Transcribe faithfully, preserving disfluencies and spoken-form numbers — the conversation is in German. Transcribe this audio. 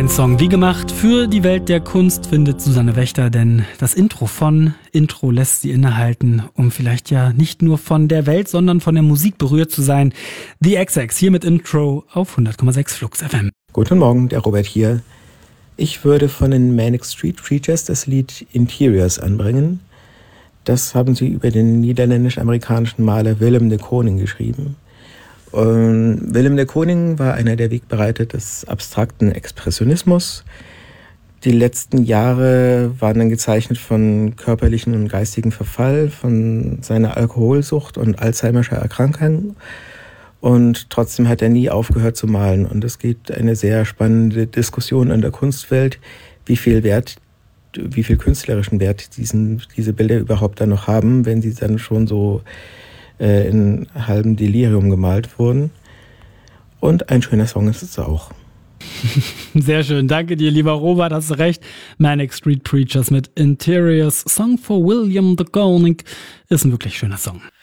Ein Song wie gemacht für die Welt der Kunst, findet Susanne Wächter, denn das Intro von Intro lässt sie innehalten, um vielleicht ja nicht nur von der Welt, sondern von der Musik berührt zu sein. The X X hier mit Intro auf hundert Komma sechs Flux F M. Guten Morgen, der Robert hier. Ich würde von den Manic Street Preachers das Lied Interiors anbringen. Das haben sie über den niederländisch-amerikanischen Maler Willem de Kooning geschrieben. Und Willem de Kooning war einer der Wegbereiter des abstrakten Expressionismus. Die letzten Jahre waren dann gezeichnet von körperlichen und geistigen Verfall, von seiner Alkoholsucht und Alzheimerscher Erkrankung. Und trotzdem hat er nie aufgehört zu malen. Und es gibt eine sehr spannende Diskussion in der Kunstwelt, wie viel Wert, wie viel künstlerischen Wert diesen, diese Bilder überhaupt dann noch haben, wenn sie dann schon so äh, in halbem Delirium gemalt wurden. Und ein schöner Song ist es auch. Sehr schön, danke dir, lieber Robert, hast du recht. Manic Street Preachers mit Interiors, Song for William de Kooning, ist ein wirklich schöner Song.